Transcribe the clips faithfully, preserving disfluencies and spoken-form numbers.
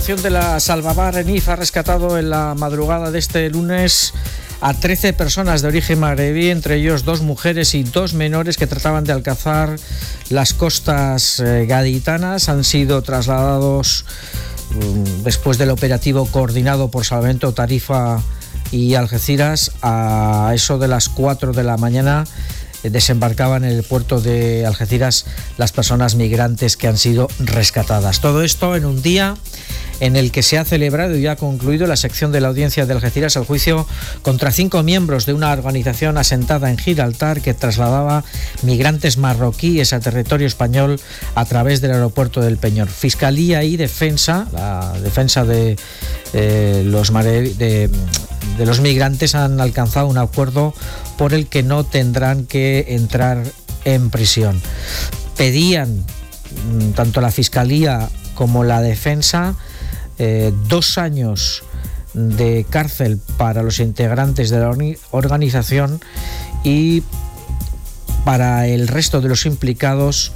De la Salvamar Enif ha rescatado en la madrugada de este lunes a trece personas de origen magrebí, entre ellos dos mujeres y dos menores que trataban de alcanzar las costas eh, gaditanas. Han sido trasladados um, después del operativo coordinado por Salvamento Tarifa y Algeciras. A eso de las cuatro de la mañana eh, desembarcaban en el puerto de Algeciras las personas migrantes que han sido rescatadas. Todo esto en un día en el que se ha celebrado y ha concluido la sección de la audiencia de Algeciras al juicio contra cinco miembros de una organización asentada en Gibraltar que trasladaba migrantes marroquíes a territorio español a través del aeropuerto del Peñón. Fiscalía y Defensa, la defensa de, eh, los, mare, de, de los migrantes han alcanzado un acuerdo por el que no tendrán que entrar en prisión. Pedían tanto la Fiscalía como la Defensa Eh, dos años de cárcel para los integrantes de la organización y para el resto de los implicados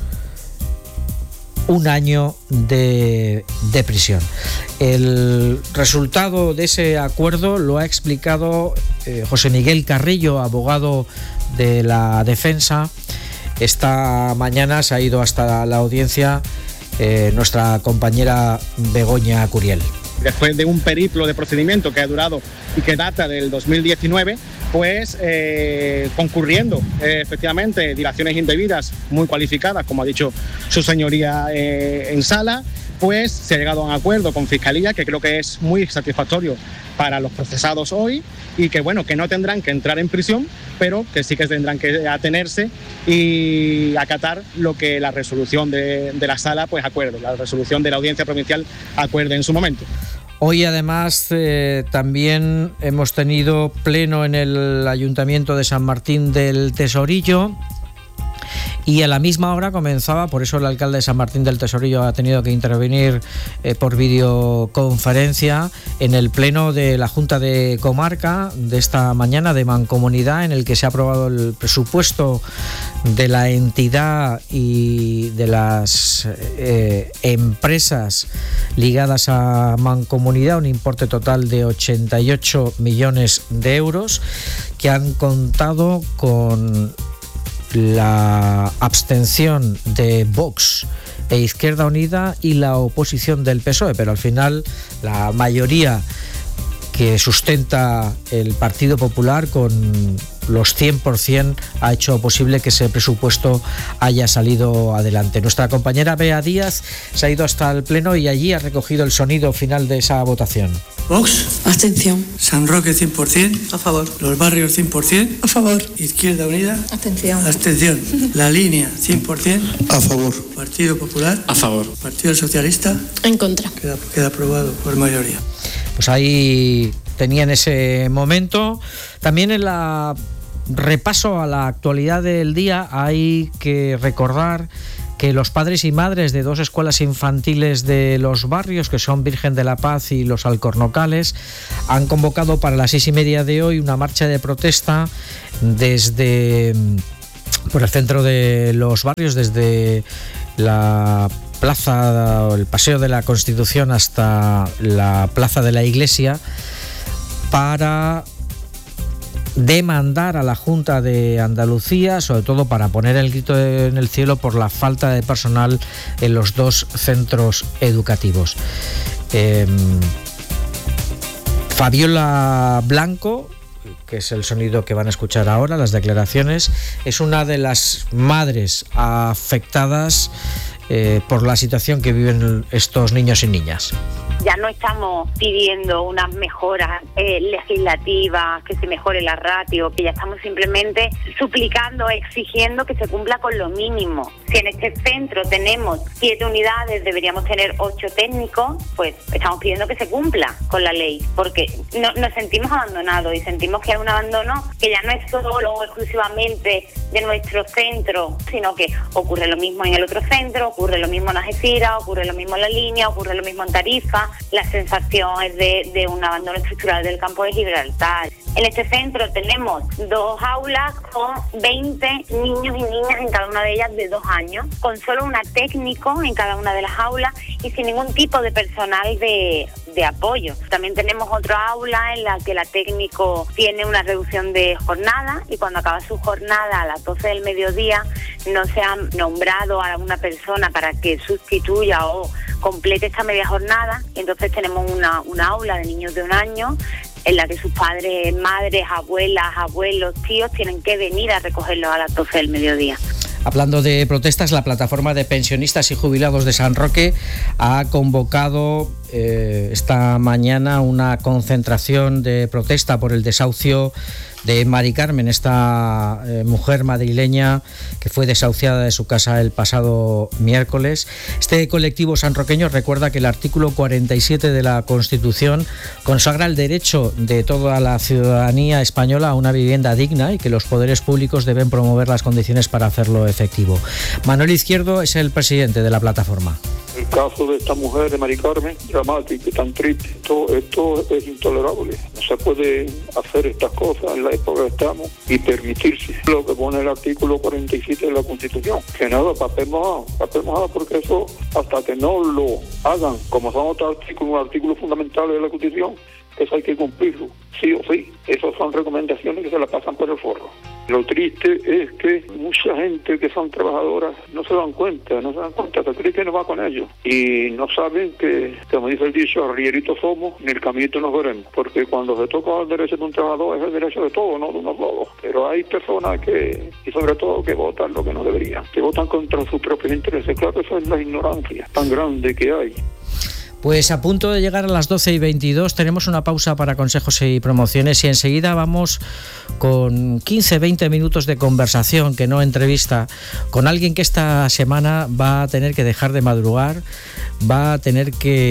un año de, de prisión. El resultado de ese acuerdo lo ha explicado eh, José Miguel Carrillo, abogado de la Defensa. Esta mañana se ha ido hasta la audiencia Eh, nuestra compañera Begoña Curiel. Después de un periplo de procedimiento que ha durado y que data del dos mil diecinueve, pues eh, concurriendo eh, efectivamente dilaciones indebidas muy cualificadas, como ha dicho su señoría eh, en sala, pues se ha llegado a un acuerdo con Fiscalía que creo que es muy satisfactorio para los procesados hoy y que bueno, que no tendrán que entrar en prisión, pero que sí que tendrán que atenerse y acatar lo que la resolución de, de la sala pues acuerde, la resolución de la audiencia provincial acuerde en su momento. Hoy además eh, también hemos tenido pleno en el Ayuntamiento de San Martín del Tesorillo. Y a la misma hora comenzaba, por eso el alcalde de San Martín del Tesorillo ha tenido que intervenir eh, por videoconferencia en el pleno de la Junta de Comarca de esta mañana de Mancomunidad, en el que se ha aprobado el presupuesto de la entidad y de las eh, empresas ligadas a Mancomunidad, un importe total de ochenta y ocho millones de euros que han contado con la abstención de Vox e Izquierda Unida y la oposición del P S O E, pero al final la mayoría que sustenta el Partido Popular con los cien por ciento ha hecho posible que ese presupuesto haya salido adelante. Nuestra compañera Bea Díaz se ha ido hasta el pleno y allí ha recogido el sonido final de esa votación. Vox, abstención. San Roque cien por ciento, a favor. Los Barrios cien por ciento, a favor. Izquierda Unida, abstención. Abstención. La Línea cien por ciento, a favor. Partido Popular, a favor. Partido Socialista, en contra. Queda, queda aprobado por mayoría. Pues ahí tenían ese momento. También en la repaso a la actualidad del día hay que recordar que los padres y madres de dos escuelas infantiles de los barrios, que son Virgen de la Paz y Los Alcornocales, han convocado para las seis y media de hoy una marcha de protesta desde por el centro de los barrios, desde la plaza, el Paseo de la Constitución hasta la Plaza de la Iglesia, para demandar a la Junta de Andalucía, sobre todo para poner el grito en el cielo por la falta de personal en los dos centros educativos. Eh, Fabiola Blanco, que es el sonido que van a escuchar ahora, las declaraciones, es una de las madres afectadas eh, por la situación que viven estos niños y niñas. Ya no estamos pidiendo unas mejoras eh, legislativas, que se mejore la ratio, que ya estamos simplemente suplicando, exigiendo que se cumpla con lo mínimo. Si en este centro tenemos siete unidades, deberíamos tener ocho técnicos, pues estamos pidiendo que se cumpla con la ley, porque no, nos sentimos abandonados y sentimos que hay un abandono que ya no es solo o exclusivamente de nuestro centro, sino que ocurre lo mismo en el otro centro, ocurre lo mismo en Algeciras, ocurre lo mismo en La Línea, ocurre lo mismo en Tarifa. La sensación es de, de un abandono estructural del campo de Gibraltar. En este centro tenemos dos aulas con veinte niños y niñas en cada una de ellas de dos años, con solo una técnico en cada una de las aulas y sin ningún tipo de personal de, de apoyo. También tenemos otra aula en la que la técnico tiene una reducción de jornada y cuando acaba su jornada a las doce del mediodía no se ha nombrado a una persona para que sustituya o complete esta media jornada. Entonces tenemos una, una aula de niños de un año en la que sus padres, madres, abuelas, abuelos, tíos tienen que venir a recogerlos a las doce del mediodía. Hablando de protestas, la plataforma de pensionistas y jubilados de San Roque ha convocado eh, esta mañana una concentración de protesta por el desahucio de Mari Carmen, esta eh, mujer madrileña que fue desahuciada de su casa el pasado miércoles. Este colectivo sanroqueño recuerda que el artículo cuarenta y siete de la Constitución consagra el derecho de toda la ciudadanía española a una vivienda digna y que los poderes públicos deben promover las condiciones para hacerlo efectivo. Manuel Izquierdo es el presidente de la plataforma. El caso de esta mujer, de Mari Carmen, dramático y tan triste, esto, esto es intolerable. No se puede hacer estas cosas en la época que estamos y permitirse lo que pone el artículo cuarenta y siete de la Constitución. Que nada, papel mojado, papel mojado, porque eso, hasta que no lo hagan, como son otros artículos, artículos fundamentales de la Constitución, eso hay que cumplirlo, sí o sí. Esas son recomendaciones que se las pasan por el forro. Lo triste es que mucha gente que son trabajadoras no se dan cuenta, no se dan cuenta, se cree que no va con ellos. Y no saben que, como dice el dicho, arrieritos somos, ni el caminito nos veremos. Porque cuando se toca el derecho de un trabajador es el derecho de todos, no de unos pocos. Pero hay personas que, y sobre todo, que votan lo que no deberían, que votan contra sus propios intereses. Claro, eso es la ignorancia tan grande que hay. Pues a punto de llegar a las doce y veintidós tenemos una pausa para consejos y promociones y enseguida vamos con quince a veinte minutos de conversación, que no entrevista, con alguien que esta semana va a tener que dejar de madrugar, va a tener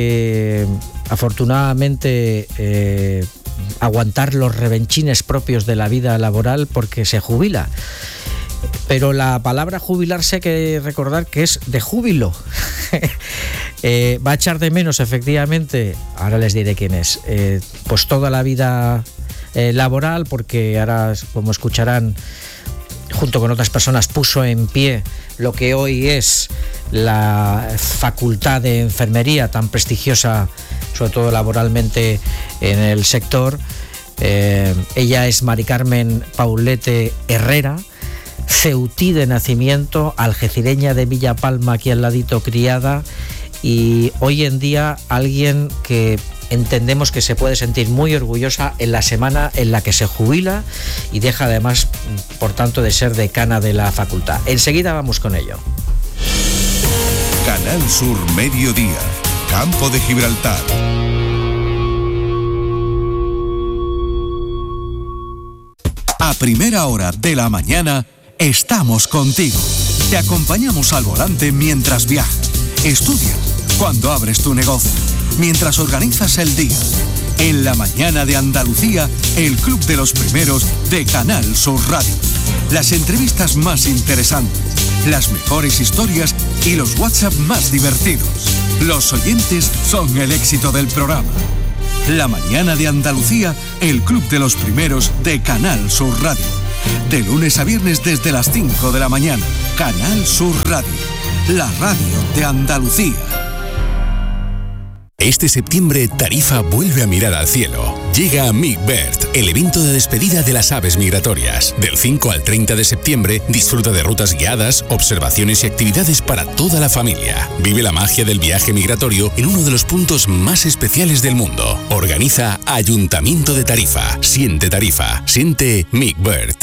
que afortunadamente eh, aguantar los rebenchines propios de la vida laboral porque se jubila. Pero la palabra jubilarse hay que recordar que es de júbilo. eh, va a echar de menos, efectivamente, ahora les diré quién es, eh, pues toda la vida eh, laboral, porque ahora, como escucharán, junto con otras personas, puso en pie lo que hoy es la facultad de enfermería tan prestigiosa, sobre todo laboralmente en el sector. Eh, ella es Mari Carmen Paulete Herrera, ceutí de nacimiento, algecireña de Villapalma, aquí al ladito, criada, y hoy en día alguien que entendemos que se puede sentir muy orgullosa en la semana en la que se jubila y deja además, por tanto, de ser decana de la facultad. Enseguida vamos con ello. Canal Sur Mediodía, Campo de Gibraltar. A primera hora de la mañana estamos contigo. Te acompañamos al volante mientras viajas, estudias, cuando abres tu negocio, mientras organizas el día. En la mañana de Andalucía, el Club de los Primeros de Canal Sur Radio. Las entrevistas más interesantes, las mejores historias y los WhatsApp más divertidos. Los oyentes son el éxito del programa. La mañana de Andalucía, el Club de los Primeros de Canal Sur Radio. De lunes a viernes desde las cinco de la mañana. Canal Sur Radio, la radio de Andalucía. Este septiembre, Tarifa vuelve a mirar al cielo. Llega a MigBird, el evento de despedida de las aves migratorias. Del cinco al treinta de septiembre, disfruta de rutas guiadas, observaciones y actividades para toda la familia. Vive la magia del viaje migratorio en uno de los puntos más especiales del mundo. Organiza Ayuntamiento de Tarifa. Siente Tarifa. Siente MigBird.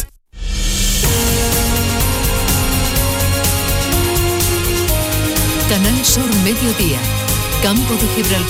Canal Sur Mediodía. Campo de Gibraltar.